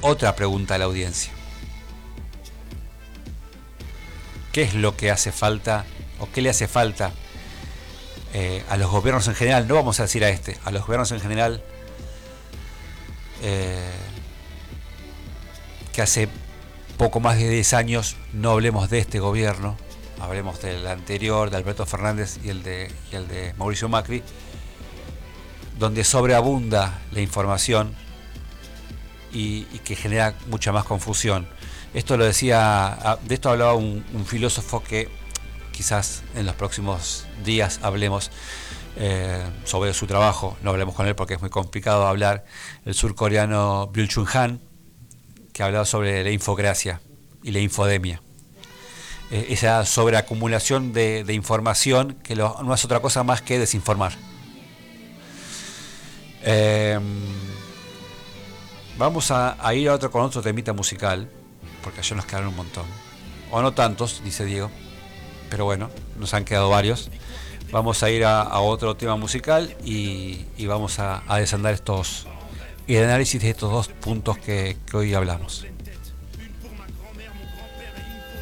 otra pregunta a la audiencia. ¿Qué es lo que hace falta o qué le hace falta a los gobiernos en general? No vamos a decir a los gobiernos en general, que hace poco más de 10 años no hablemos de este gobierno, hablemos del anterior, de Alberto Fernández y el de Mauricio Macri, donde sobreabunda la información y que genera mucha más confusión. Esto lo decía, de esto hablaba un filósofo que quizás en los próximos días hablemos sobre su trabajo. No hablemos con él porque es muy complicado hablar. El surcoreano Byul-Chul Han, que hablaba sobre la infocracia y la infodemia. Esa sobreacumulación de información que no es otra cosa más que desinformar. Vamos a ir con otro temita musical, porque ayer nos quedaron un montón. O no tantos, dice Diego, pero bueno, nos han quedado varios. Vamos a ir a otro tema musical y vamos a desandar el análisis de estos dos puntos que hoy hablamos.